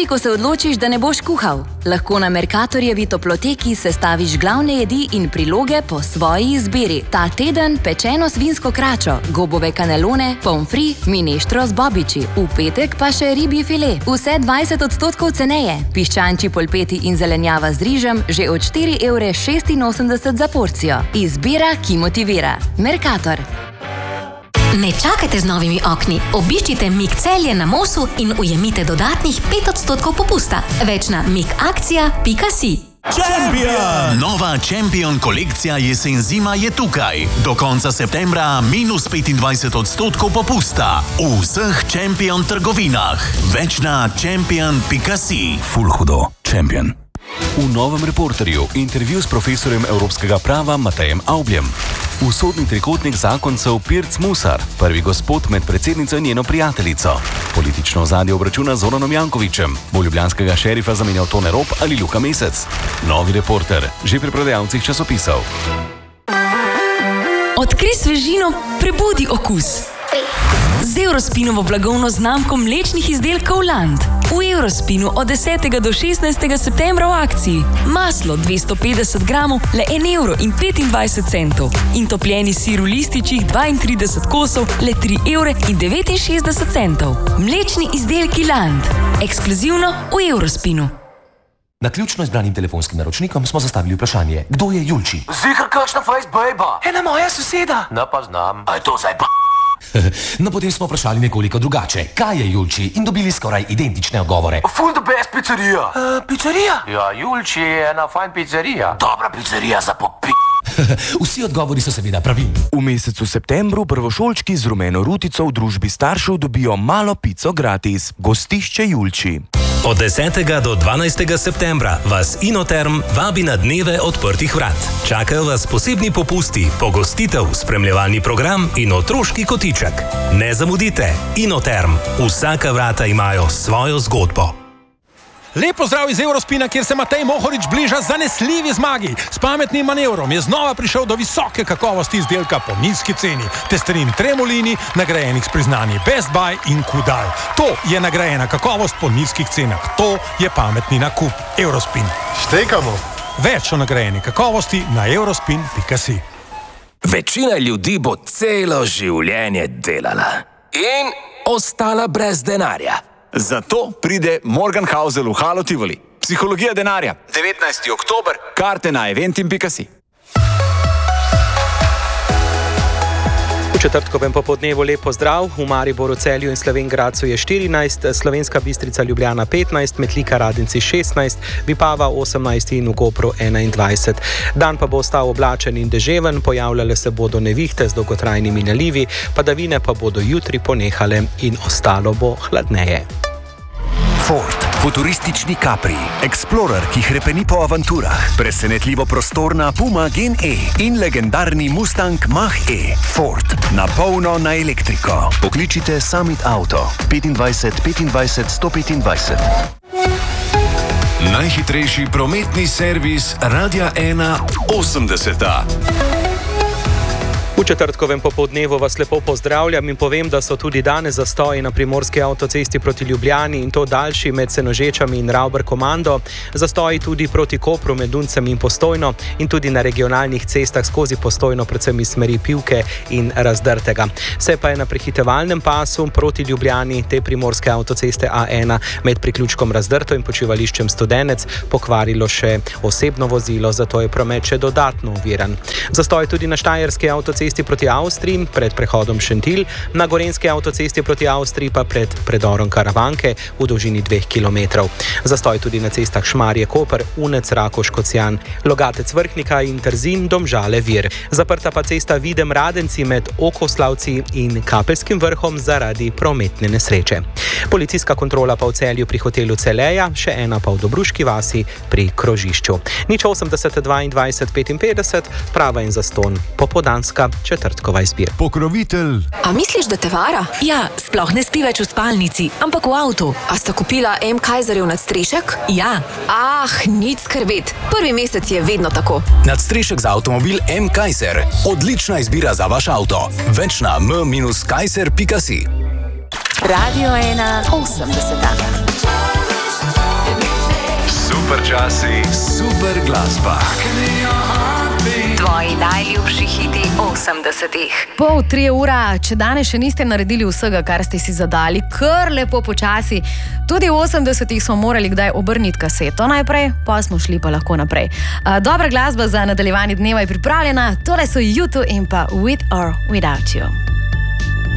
Tudi, ko se odločiš, da ne boš kuhal, lahko na Mercatorjevi toploteki sestaviš glavne jedi in priloge po svoji izbiri. Ta teden pečeno svinsko kračo, gobove kanelone, pomfri, mineštro z bobiči. V petek pa še ribji file. Vse 20% ceneje. Piščančji polpeti in zelenjava z rižem že od 4,86 € za porcijo. Izbira, ki motivira. Mercator. Ne čakajte z novimi okni. Obiščite Mik Celje na Mosu in ujemite dodatnih 5% popusta. Več na mikakcija.si. Champion! Nova Champion kolekcija jesen-zima je tukaj. Do konca septembra minus 25% popusta. V vseh Champion trgovinah. Več na champion.si. Ful hudo. Champion. V novem Reporterju intervju s profesorjem evropskega prava Matejem Avbljem. Usodni trikotnik zakoncev Pirc Musar, prvi gospod med predsednico in njeno prijateljico. Politično ozadje obračuna z Zoranom Jankovićem. Bo ljubljanskega šerifa zamenjal Tone Rop ali Luka Mesec. Novi Reporter, že pri prodajalcih časopisov. Odkrij svežino, prebudi okus. Z Eurospinovo blagovno znamko mlečnih izdelkov Land. V Eurospinu od 10. do 16. septembra v akciji. Maslo 250 gramov, le 1,25 €. In topljeni sir v lističih 32 kosov, le 3,69 €. Mlečni izdelki Land. Ekskluzivno v Eurospinu. Naključno izbranim telefonskim naročnikom smo zastavili vprašanje, kdo je Julči? Zihar kakšna face bejba? Ena moja soseda. Ne pa znam. A je to zdaj pa? No, potem smo vprašali nekoliko drugače, kaj je Julči, in dobili skoraj identične odgovore. Full the best pizzerija. Pizzerija? Ja, Julči je ena fajn pizzerija. Dobra pizzerija za popi... Vsi odgovori so seveda pravilni. V mesecu septembru prvošolčki z rumeno rutico v družbi staršev dobijo malo pico gratis. Gostišče Julči. Od 10. do 12. septembra vas Inoterm vabi na dneve odprtih vrat. Čakajo vas posebni popusti, pogostitev, spremljevalni program in otroški kotiček. Ne zamudite, Inoterm. Vsaka vrata imajo svojo zgodbo. Lep pozdrav iz Eurospina, kjer se Matej Mohorič bliža zanesljivi zmagi. S pametnim manevrom je znova prišel do visoke kakovosti izdelka po nizki ceni. Testerin Tremolini, nagrajenih s priznanji Best Buy in Kudal. To je nagrajena kakovost po nizkih cenah. To je pametni nakup. Eurospin. Štekamo. Več o nagrajeni kakovosti na eurospin.si. Večina ljudi bo celo življenje delala in ostala brez denarja. Zato pride Morgenhausel v Halo Tivoli. Psihologija denarja. 19. oktober. Karte na eventim.si. V četrtkovem popoldnevu lep pozdrav. V Mariboru, Celju in Slovenj Gradcu je 14, Slovenska Bistrica, Ljubljana 15, Metlika, Radenci 16, Vipava 18 in v Kopru 21. Dan pa bo ostal oblačen in deževen, pojavljale se bodo nevihte z dolgotrajnimi nalivi, padavine pa bodo jutri ponehale in ostalo bo hladneje. Ford, futuristični Capri, Explorer, ki hrepeni po avanturah, presenetljivo prostorna Puma Gen E in legendarni Mustang Mach-E. Ford, na polno na elektriko. Pokličite Summit Auto 25 25 125. Najhitrejši prometni servis Radia 1 80. V četrtkovem popoldnevu vas lepo pozdravljam in povem, da so tudi danes zastoji na primorski avtocesti proti Ljubljani in to daljši med Senožečami in Ravber Komando, zastoji tudi proti Kopru med Duncem in Postojno in tudi na regionalnih cestah skozi Postojno, predvsem iz smeri Pivke in Razdrtega. Se pa je na prehitevalnem pasu proti Ljubljani te primorske avtoceste A1 med priključkom Razdrto in počivališčem Studenec pokvarilo še osebno vozilo, zato je promet še dodatno oviran. Zastoj tudi na štajerski avtocesti proti Avstriji pred prehodom Šentilj, na gorenski avtocesti proti Avstriji pa pred predorom Karavanke v dolžini 2 km. Zastoj tudi na cestah Šmarje-Koper, Unec, Rakoš-Kocijan, Logatec-Vrhnika in Trzin, Domžale-Vir. Zaprta pa cesta Videm-Radenci med Okoslavci in Kapelskim vrhom zaradi prometne nesreče. Policijska kontrola pa v Celju pri hotelu Celeja, še ena pa v Dobruški vasi pri krožišču. 080 22 55, prava in zastonj, popoldanska četrtkova izbira. Pokrovitelj. A misliš, da te vara? Ja, sploh ne spi več v spalnici, ampak v avtu. A sta kupila M. Kaiserjev nadstrešek? Ja. Nič skrbeti. Prvi mesec je vedno tako. Nadstrešek za avtomobil M. Kaiser. Odlična izbira za vaš avto. Več na m-kaiser.si. Radio 1 80. super časi, super glasba. Tvoji najljubši hiti 80-ih. 2:30 ura, če danes še niste naredili vsega, kar ste si zadali, kar lepo počasi. Tudi v 80-ih smo morali kdaj obrniti kaseto najprej, pa smo šli pa lahko naprej. Dobra glasba za nadaljevanje dneva je pripravljena, tole so U2 in pa With or Without You.